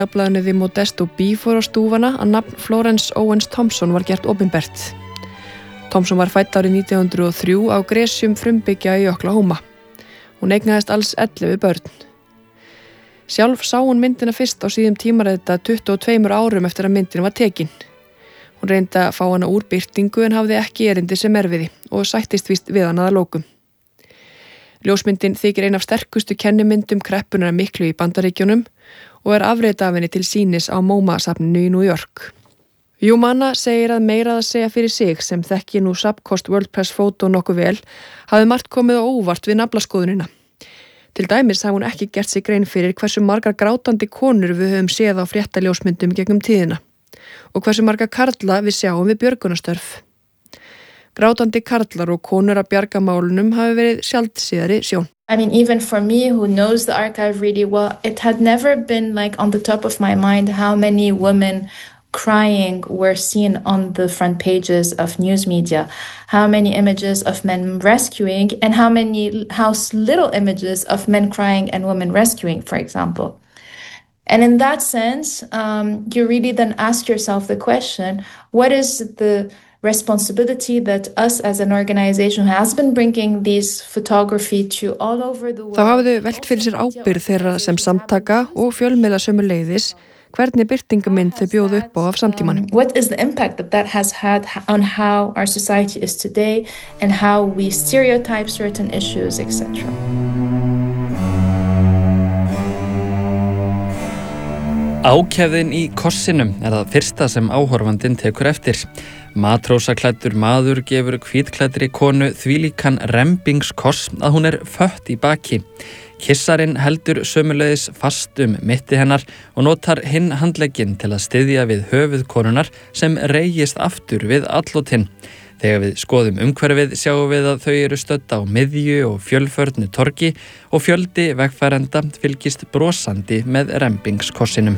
Dagblaðinu The Modesto Bee fór á stúfana að nafn Florence Owens Thompson var gert opinbert. Thompson var fædd árið 1903 á Gresham frumbyggja í Oklahoma. Hún eignaðist alls 11 börn. Sjálf sá hún myndina fyrst á síðum tímaritða 22 árum eftir að myndin var tekin. Hún reyndi að fá hana úr birtingu en hafði ekki erindi sem erfiði og sættist víst við hana að lokum. Ljósmyndin þykir ein af sterkustu kennimyndum kreppunar miklu í Bandaríkjunum og afrit af henni til sýnis á MoMA-safninu í New York. Humana segir að meira að segja fyrir sig sem þekki nú Subcost WordPress Photo nokkuð vel, hafi margt komið á óvart við naflaskoðunina. Til dæmis hafi hún ekki gert sig grein fyrir hversu margar grátandi konur við höfum séð á fréttaljósmyndum gegnum tíðina og hversu margar karla við sjáum við björgunarstörf. Grátandi karlar og konur að bjarga málunum hafi verið sjaldséðari sjón. I mean, even for me who knows the archive really well, it had never been like on the top of my mind how many women crying were seen on the front pages of news media, how many images of men rescuing and how little images of men crying and women rescuing, for example. And in that sense, you really then ask yourself the question, what is the responsibility that us as an organization who has been bringing these photography to all over the world. Þá hafiðu velt fyrir sér ábyrgð þeirra sem samtaka og fjölmiðla sömuleiðis hvernig birtingamynd þau bjóðu upp á af samtímanum. What is the impact that has had on how our society is today and how we stereotype certain issues, etc. Ákefðin í kossinum það fyrsta sem áhorfandinn tekur eftir. Matrósaklæddur maður gefur hvítklæddri konu þvílíkan rembingskoss að hún fött í baki. Kissarinn heldur sömuleiðis fast mitti hennar og notar hinn handlegginn til að styðja við höfuð konunnar sem reigist aftur við allotinn. Þegar við skoðum umhverfið sjáum við að þau stödd á miðju og fjölförnu torgi og fjöldi vegfarenda fylgist brosandi með rembingskossinum.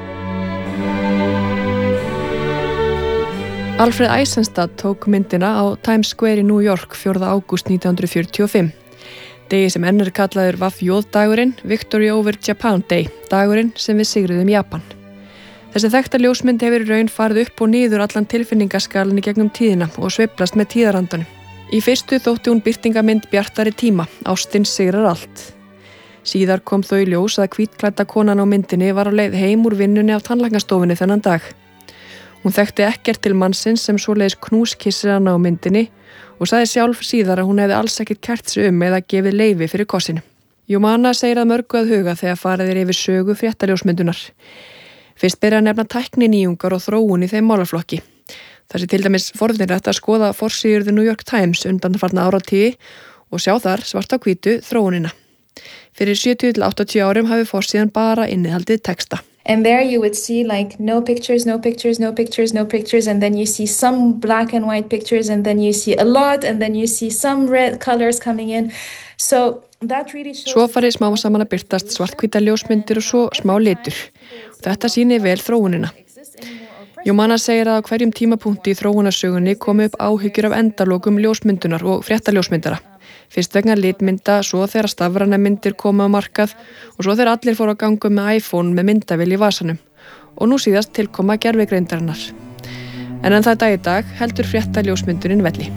Alfred Eisenstadt tók myndina á Times Square í New York 4. ágúst 1945. Degi sem enn kallaður VJ-dagurinn, Victory Over Japan Day, dagurinn sem við sigruðum Japan. Þessi þekkta ljósmynd hefur í raun farið upp og niður allan tilfinningaskalinn í gegnum tíðina og sveiflast með tíðarandanum. Í fyrstu þótti hún birtingamynd bjartari tíma, ástin sigrar allt. Síðar kom þó í ljós að hvítklædda konan á myndinni var á leið heim úr vinnunni af tannlæknastofunni þennan dag. Hún þekkti ekkert til mannsins sem svoleiðis knúskissir hana á myndinni og sagði sjálf síðar að hún hefði alls ekkert kært sig eða gefið leyfi fyrir kossinu. Humana segir að mörgu að huga þegar farið yfir sögu fréttaljósmyndunar. Fyrst byrja að nefna tækninýjungar og þróun í þeim málaflokki. Það sé til dæmis forvitnilegt að skoða forsíður The New York Times undanfarna áratugi og sjá þar svart á hvítu þróunina. Fyrir 70-80 árum hafi forsíðan bara innihaldið texta. And there you would see like no pictures, no pictures, no pictures, no pictures, and then you see some black and white pictures, and then you see a lot, and then you see some red colors coming in. So that really shows... Svo farið smá saman að birtast svarthvítar ljósmyndir og svo smá litur. Þetta sýnir vel þróunina. Humana segir að á hverjum tímapunkti í þróunarsögunni komi upp áhyggjur af endalokum ljósmyndunar og fréttaljósmyndara. Fyrst vegna litmynda, svo þegar stafrænar myndir koma á markað og svo þegar allir fóru að ganga með iPhone með myndavél í vasanum. Og nú síðast tilkoma gervigreindarinnar. En það dag í dag heldur fréttaljósmyndunin velli.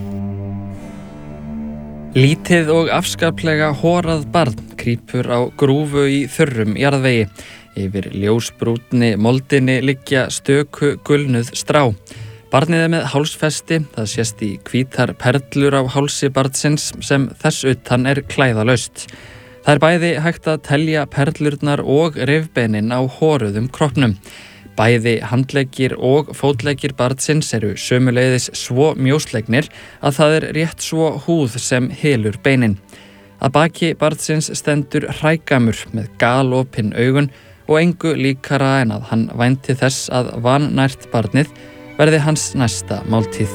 Lítið og afskaplega hórað barn krýpur á grúfu í þurrum jarðvegi. Yfir ljósbrúnni moldinni liggja stöku gulnuð strá. Barnið með hálsfesti, það sést í hvítar perlur á hálsi barnsins sem þess utan klæðalaust. Það bæði hægt að telja perlurnar og rifbeinin á hóruðum kroppnum. Bæði handleggir og fótleggir barnsins sömuleiðis svo mjóslegnir að það rétt svo húð sem hylur beinin. Að baki barnsins stendur hrægamur með galopin augun og engu líkara en að hann vænti þess að vannært barnið verði hans næsta máltíð.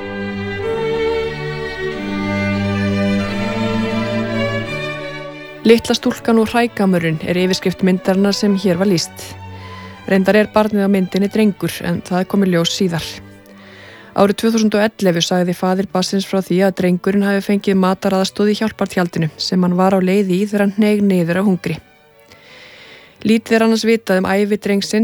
Litla stúlkan og hrægamurinn yfirskrift myndarinnar sem hér var lýst. Reyndar barnið á myndinni drengur en það komi ljós síðar. Árið 2011 sagði faðir barnsins frá því að drengurinn hafi fengið mataraðstoð í hjálpartjaldinu sem hann var á leið í þegar hann hneig niður af hungri. Lítið annars vitað ævi drengsins